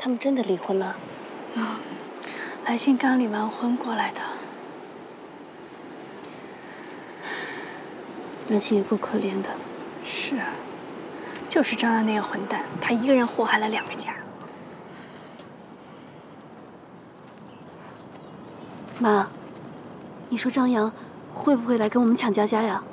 他们真的离婚了？ 啊，来信刚离完婚过来的。 来信也够可怜的。 是，就是张扬那个混蛋，他一个人祸害了2个家。 妈，你说张扬会不会来跟我们抢佳佳呀？